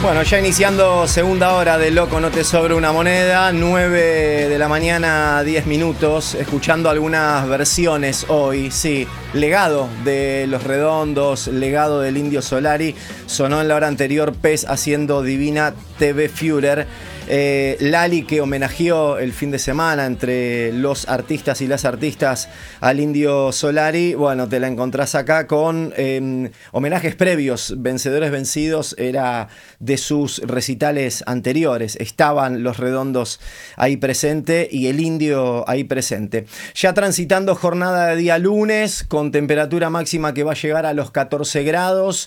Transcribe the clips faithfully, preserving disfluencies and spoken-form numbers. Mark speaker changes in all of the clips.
Speaker 1: Bueno, ya iniciando segunda hora de Loco No Te Sobra Una Moneda, nueve de la mañana, diez minutos, escuchando algunas versiones hoy, sí, legado de Los Redondos, legado del Indio Solari, sonó en la hora anterior Pez haciendo Divina T V Führer. Eh, Lali, que homenajeó el fin de semana entre los artistas y las artistas al Indio Solari, bueno, te la encontrás acá con eh, homenajes previos, Vencedores Vencidos era de sus recitales anteriores, estaban Los Redondos ahí presente y el Indio ahí presente. Ya transitando jornada de día lunes, con temperatura máxima que va a llegar a los catorce grados,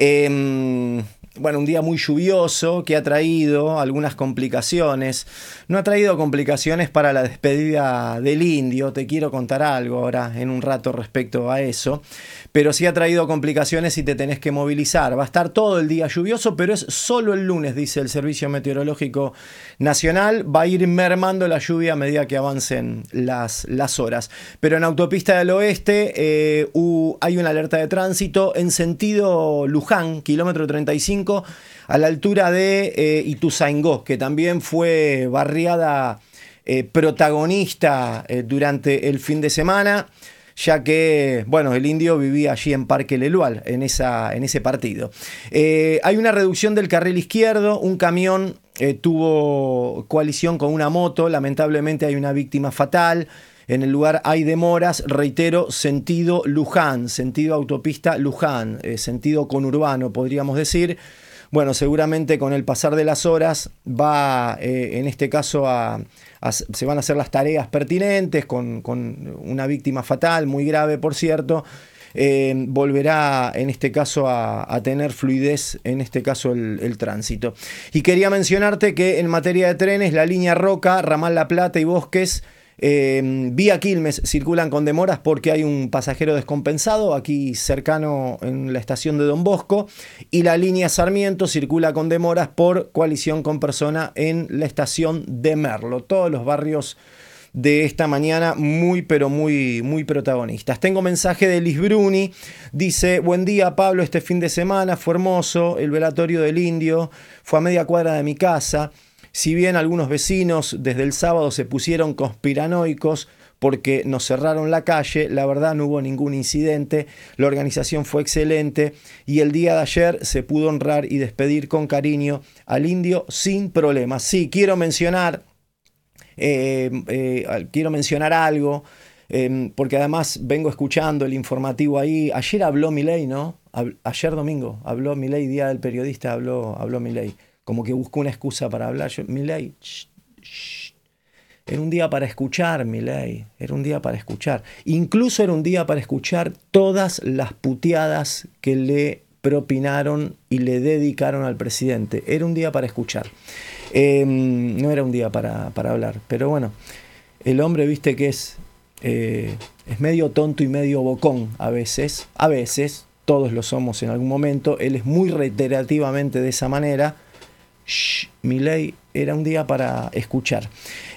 Speaker 1: eh, Bueno, un día muy lluvioso que ha traído algunas complicaciones. No ha traído complicaciones para la despedida del Indio. Te quiero contar algo ahora en un rato respecto a eso. Pero sí ha traído complicaciones y te tenés que movilizar. Va a estar todo el día lluvioso, pero es solo el lunes, dice el Servicio Meteorológico Nacional. Va a ir mermando la lluvia a medida que avancen las, las horas. Pero en Autopista del Oeste eh, uh, hay una alerta de tránsito en sentido Luján, kilómetro treinta y cinco, a la altura de eh, Ituzaingó, que también fue barriada eh, protagonista eh, durante el fin de semana, ya que, bueno, el Indio vivía allí en Parque Lelual, en, esa, en ese partido. Eh, hay una reducción del carril izquierdo, un camión eh, tuvo coalición con una moto, lamentablemente hay una víctima fatal. En el lugar hay demoras, reitero, sentido Luján, sentido autopista Luján, eh, sentido conurbano, podríamos decir. Bueno, seguramente con el pasar de las horas va, eh, en este caso, a, a, se van a hacer las tareas pertinentes con, con una víctima fatal, muy grave, por cierto. Eh, volverá, en este caso, a, a tener fluidez, en este caso, el, el tránsito. Y quería mencionarte que en materia de trenes, la línea Roca, Ramal La Plata y Bosques, Eh, vía Quilmes circulan con demoras porque hay un pasajero descompensado aquí cercano en la estación de Don Bosco, y la línea Sarmiento circula con demoras por colisión con persona en la estación de Merlo. Todos los barrios de esta mañana muy pero muy muy protagonistas. Tengo mensaje de Liz Bruni, dice: buen día Pablo, este fin de semana fue hermoso, el velatorio del Indio fue a media cuadra de mi casa. Si bien algunos vecinos desde el sábado se pusieron conspiranoicos porque nos cerraron la calle, la verdad no hubo ningún incidente, la organización fue excelente y el día de ayer se pudo honrar y despedir con cariño al Indio sin problemas. Sí, quiero mencionar, eh, eh, quiero mencionar algo, eh, porque además vengo escuchando el informativo ahí. Ayer habló Milei, ¿no? Ayer domingo habló Milei, Día del Periodista, habló, habló Milei. Como que buscó una excusa para hablar. Yo, Milei, shh, shh. Era un día para escuchar, Milei. Era un día para escuchar. Incluso era un día para escuchar todas las puteadas que le propinaron y le dedicaron al presidente. Era un día para escuchar. Eh, no era un día para, para hablar. Pero bueno, el hombre, viste que es, eh, es medio tonto y medio bocón a veces. A veces, todos lo somos en algún momento. Él es muy reiterativamente de esa manera. Shh, Milei, era un día para escuchar.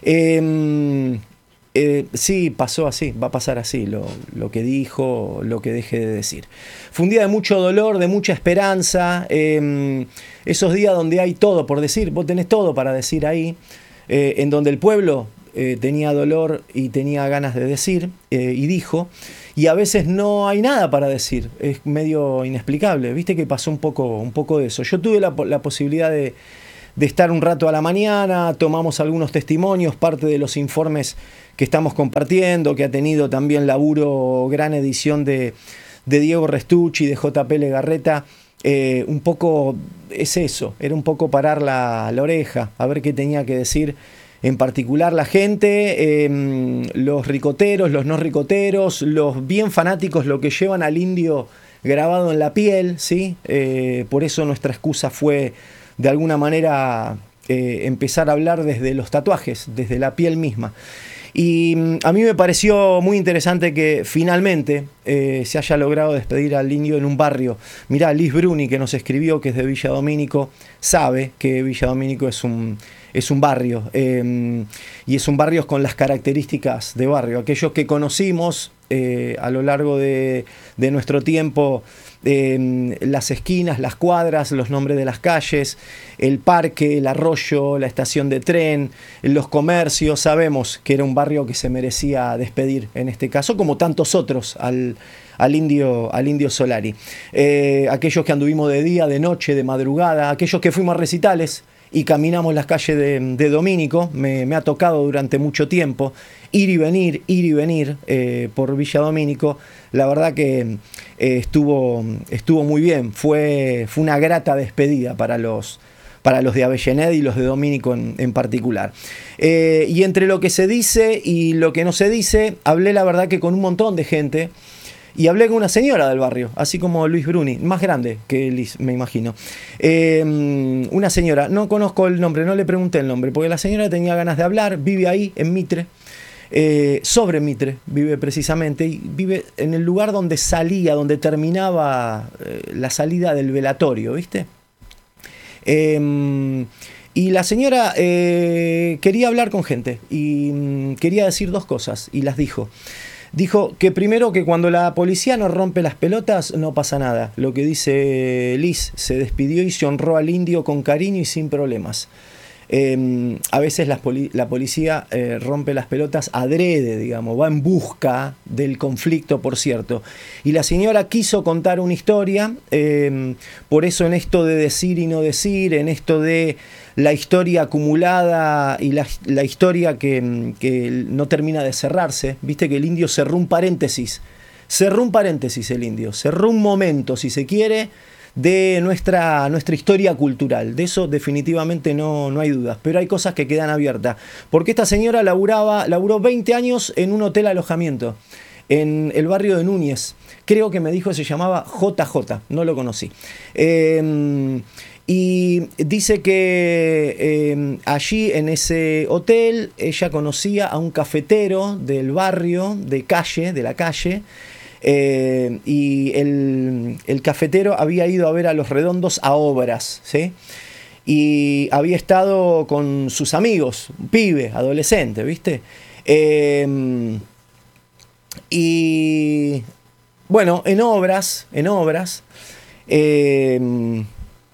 Speaker 1: Eh, eh, sí, pasó así, va a pasar así, lo, lo que dijo, lo que deje de decir. Fue un día de mucho dolor, de mucha esperanza, eh, esos días donde hay todo por decir, vos tenés todo para decir ahí, eh, en donde el pueblo eh, tenía dolor y tenía ganas de decir, eh, y dijo, y a veces no hay nada para decir, es medio inexplicable. Viste que pasó un poco, un poco de eso. Yo tuve la, la posibilidad de, de estar un rato a la mañana, tomamos algunos testimonios, parte de los informes que estamos compartiendo, que ha tenido también laburo, gran edición de, de Diego Restucci, de J P Legarreta. Eh, un poco es eso, era un poco parar la, la oreja, a ver qué tenía que decir. En particular la gente, eh, los ricoteros, los no ricoteros, los bien fanáticos, lo que llevan al Indio grabado en la piel, ¿sí? Eh, por eso nuestra excusa fue, de alguna manera, eh, empezar a hablar desde los tatuajes, desde la piel misma. Y mm, a mí me pareció muy interesante que finalmente eh, se haya logrado despedir al Indio en un barrio. Mirá, Liz Bruni, que nos escribió, que es de Villa Domínico, sabe que Villa Domínico es un... Es un barrio, eh, y es un barrio con las características de barrio. Aquellos que conocimos eh, a lo largo de, de nuestro tiempo eh, las esquinas, las cuadras, los nombres de las calles, el parque, el arroyo, la estación de tren, los comercios. Sabemos que era un barrio que se merecía despedir en este caso, como tantos otros, al, al, indio, al indio Solari. Eh, aquellos que anduvimos de día, de noche, de madrugada, aquellos que fuimos a recitales y caminamos las calles de, de Domínico. Me, me ha tocado durante mucho tiempo ir y venir, ir y venir eh, por Villa Domínico. La verdad que eh, estuvo, estuvo muy bien, fue, fue una grata despedida para los, para los de Avellaneda y los de Domínico en, en particular. Eh, y entre lo que se dice y lo que no se dice, hablé la verdad que con un montón de gente. Y hablé con una señora del barrio, así como Luis Bruni, más grande que Liz, me imagino. Eh, una señora, no conozco el nombre, no le pregunté el nombre, porque la señora tenía ganas de hablar, vive ahí, en Mitre, eh, sobre Mitre, vive precisamente, y vive en el lugar donde salía, donde terminaba eh, la salida del velatorio, ¿viste? Eh, y la señora eh, quería hablar con gente, y mm, quería decir dos cosas, y las dijo. Dijo que primero, que cuando la policía no rompe las pelotas no pasa nada. Lo que dice Liz, se despidió y se honró al indio con cariño y sin problemas. Eh, a veces la, poli la policía eh, rompe las pelotas adrede, digamos, va en busca del conflicto, por cierto. Y la señora quiso contar una historia, eh, por eso en esto de decir y no decir, en esto de la historia acumulada y la, la historia que, que no termina de cerrarse. Viste que el indio cerró un paréntesis, cerró un paréntesis el indio, cerró un momento, si se quiere, de nuestra, nuestra historia cultural. De eso definitivamente no, no hay dudas, pero hay cosas que quedan abiertas. Porque esta señora laburaba, laburó veinte años en un hotel alojamiento, en el barrio de Núñez. Creo que me dijo que se llamaba J J, no lo conocí. Eh, Y dice que eh, allí en ese hotel ella conocía a un cafetero del barrio, de calle, de la calle, eh, y el, el cafetero había ido a ver a Los Redondos a obras, ¿sí? Y había estado con sus amigos, un pibe, adolescente, ¿viste? Eh, y bueno, en obras, en obras, eh,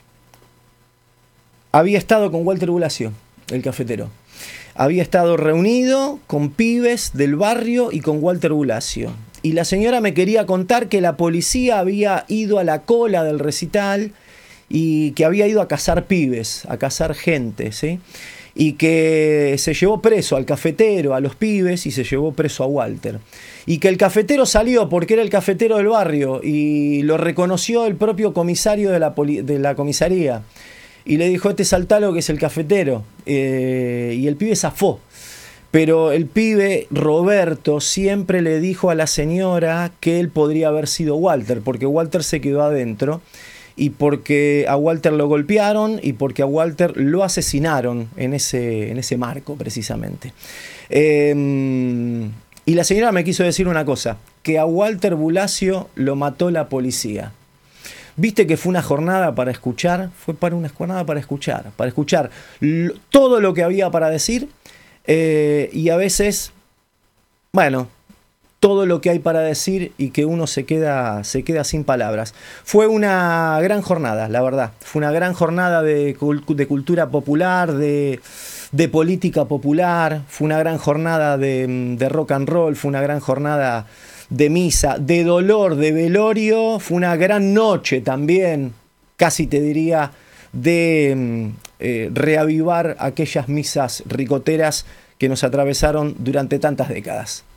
Speaker 1: había estado con Walter Bulacio, el cafetero. Había estado reunido con pibes del barrio y con Walter Bulacio. Y la señora me quería contar que la policía había ido a la cola del recital y que había ido a cazar pibes, a cazar gente, ¿sí? Y que se llevó preso al cafetero, a los pibes, y se llevó preso a Walter. Y que el cafetero salió porque era el cafetero del barrio y lo reconoció el propio comisario de la, de la comisaría. Y le dijo, este saltalo que es el cafetero. Eh, y el pibe zafó. Pero el pibe, Roberto, siempre le dijo a la señora que él podría haber sido Walter, porque Walter se quedó adentro, y porque a Walter lo golpearon, y porque a Walter lo asesinaron en ese, en ese marco, precisamente. Eh, y la señora me quiso decir una cosa, que a Walter Bulacio lo mató la policía. Viste que fue una jornada para escuchar, fue para una jornada para escuchar, para escuchar lo, todo lo que había para decir, eh, y a veces, bueno, todo lo que hay para decir y que uno se queda, se queda sin palabras. Fue una gran jornada, la verdad. Fue una gran jornada de, de cultura popular, de, de política popular, fue una gran jornada de, de rock and roll, fue una gran jornada de misa, de dolor, de velorio. Fue una gran noche también, casi te diría, de eh, reavivar aquellas misas ricoteras que nos atravesaron durante tantas décadas.